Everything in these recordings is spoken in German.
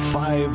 5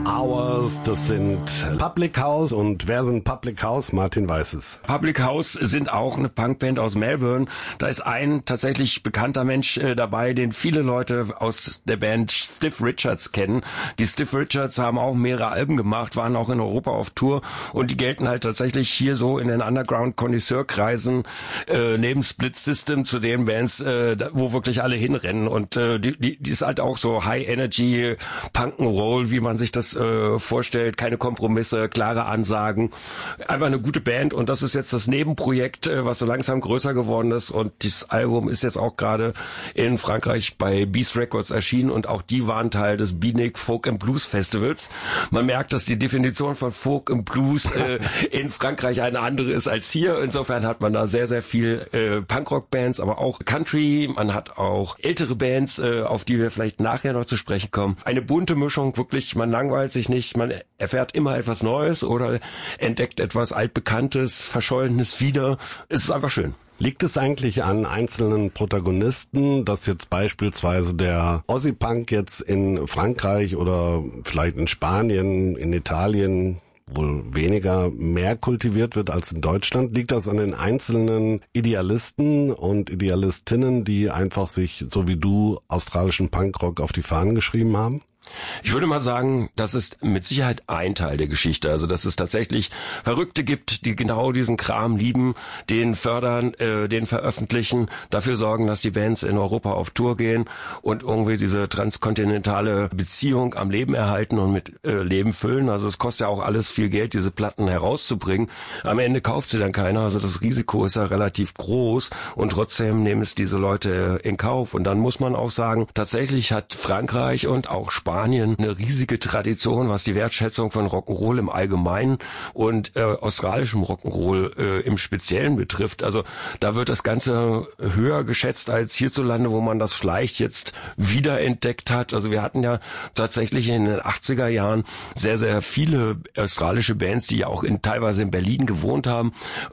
Hours, das sind Public House. Und wer sind Public House? Martin weiß es. Public House sind auch eine Punkband aus Melbourne. Da ist ein tatsächlich bekannter Mensch dabei, den viele Leute aus der Band Stiff Richards kennen. Die Stiff Richards haben auch mehrere Alben gemacht, waren auch in Europa auf Tour und die gelten halt tatsächlich hier so in den Underground-Connoisseur-Kreisen neben Split System zu den Bands, wo wirklich alle hinrennen. Und die ist halt auch so High-Energy Punk'n'Roll, wie man sich das vorstellt. Keine Kompromisse, klare Ansagen. Einfach eine gute Band und das ist jetzt das Nebenprojekt, was so langsam größer geworden ist und dieses Album ist jetzt auch gerade in Frankreich bei Beast Records erschienen und auch die waren Teil des Bienic Folk and Blues Festivals. Man merkt, dass die Definition von Folk and Blues in Frankreich eine andere ist als hier. Insofern hat man da sehr, sehr viel Punkrock-Bands, aber auch Country. Man hat auch ältere Bands, auf die wir vielleicht nachher noch zu sprechen kommen. Eine bunte Mischung, wirklich, man langweilt sich nicht, man erfährt immer etwas Neues oder entdeckt etwas Altbekanntes, Verschollenes wieder. Es ist einfach schön. Liegt es eigentlich an einzelnen Protagonisten, dass jetzt beispielsweise der Aussie-Punk jetzt in Frankreich oder vielleicht in Spanien, in Italien wohl weniger mehr kultiviert wird als in Deutschland? Liegt das an den einzelnen Idealisten und Idealistinnen, die einfach sich, so wie du, australischen Punkrock auf die Fahnen geschrieben haben? Ich würde mal sagen, das ist mit Sicherheit ein Teil der Geschichte. Also, dass es tatsächlich Verrückte gibt, die genau diesen Kram lieben, den fördern, den veröffentlichen, dafür sorgen, dass die Bands in Europa auf Tour gehen und irgendwie diese transkontinentale Beziehung am Leben erhalten und mit Leben füllen. Also, es kostet ja auch alles viel Geld, diese Platten herauszubringen. Am Ende kauft sie dann keiner. Also, das Risiko ist ja relativ groß und trotzdem nehmen es diese Leute in Kauf. Und dann muss man auch sagen, tatsächlich hat Frankreich und auch Spanien eine riesige Tradition, was die Wertschätzung von Rock'n'Roll im Allgemeinen und australischem Rock'n'Roll im Speziellen betrifft. Also da wird das Ganze höher geschätzt als hierzulande, wo man das vielleicht jetzt wiederentdeckt hat. Also wir hatten ja tatsächlich in den 80er Jahren sehr, sehr viele australische Bands, die ja auch teilweise in Berlin gewohnt haben,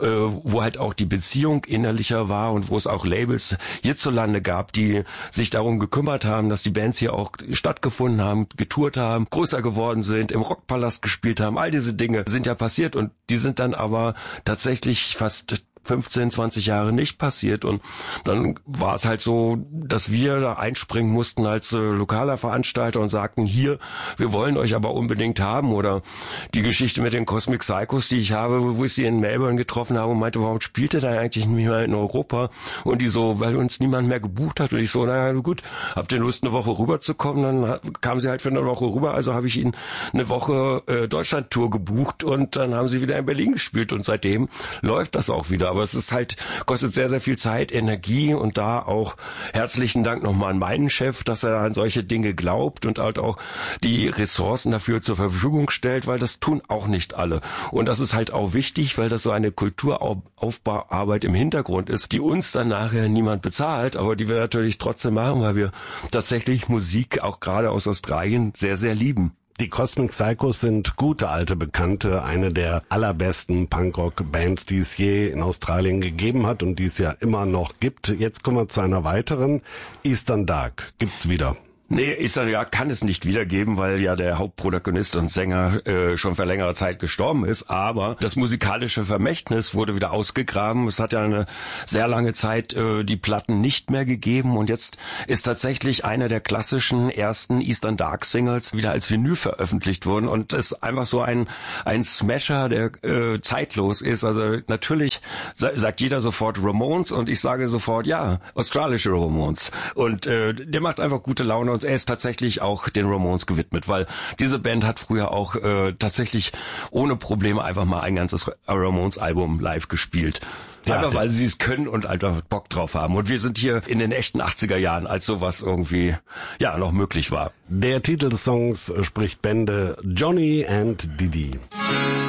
wo halt auch die Beziehung innerlicher war und wo es auch Labels hierzulande gab, die sich darum gekümmert haben, dass die Bands hier auch stattgefunden haben, getourt haben, größer geworden sind, im Rockpalast gespielt haben. All diese Dinge sind ja passiert und die sind dann aber tatsächlich fast 15, 20 Jahre nicht passiert und dann war es halt so, dass wir da einspringen mussten als lokaler Veranstalter und sagten, hier, wir wollen euch aber unbedingt haben oder die Geschichte mit den Cosmic Psychos, die ich habe, wo ich sie in Melbourne getroffen habe und meinte, warum spielt ihr da eigentlich nicht mehr in Europa? Und die so, weil uns niemand mehr gebucht hat und ich so, naja, gut, habt ihr Lust, eine Woche rüberzukommen? Dann kamen sie halt für eine Woche rüber, also habe ich ihnen eine Woche Deutschland-Tour gebucht und dann haben sie wieder in Berlin gespielt und seitdem läuft das auch wieder. Aber es ist halt, kostet sehr, sehr viel Zeit, Energie und da auch herzlichen Dank nochmal an meinen Chef, dass er an solche Dinge glaubt und halt auch die Ressourcen dafür zur Verfügung stellt, weil das tun auch nicht alle. Und das ist halt auch wichtig, weil das so eine Kulturaufbauarbeit im Hintergrund ist, die uns dann nachher niemand bezahlt, aber die wir natürlich trotzdem machen, weil wir tatsächlich Musik auch gerade aus Australien sehr, sehr lieben. Die Cosmic Psychos sind gute alte Bekannte, eine der allerbesten Punkrock-Bands, die es je in Australien gegeben hat und die es ja immer noch gibt. Jetzt kommen wir zu einer weiteren. Eastern Dark gibt's wieder. Nee, Eastern Dark kann es nicht wiedergeben, weil ja der Hauptprotagonist und Sänger schon vor längerer Zeit gestorben ist. Aber das musikalische Vermächtnis wurde wieder ausgegraben. Es hat ja eine sehr lange Zeit die Platten nicht mehr gegeben. Und jetzt ist tatsächlich einer der klassischen ersten Eastern Dark Singles wieder als Vinyl veröffentlicht worden. Und es ist einfach so ein Smasher, der zeitlos ist. Also natürlich sagt jeder sofort Ramones und ich sage sofort, ja, australische Ramones. Und der macht einfach gute Laune. Und er ist tatsächlich auch den Ramones gewidmet, weil diese Band hat früher auch tatsächlich ohne Probleme einfach mal ein ganzes Ramones-Album live gespielt. Ja, einfach weil sie es können und einfach Bock drauf haben. Und wir sind hier in den echten 80er Jahren, als sowas irgendwie ja noch möglich war. Der Titel des Songs spricht Bände: Johnny and Didi.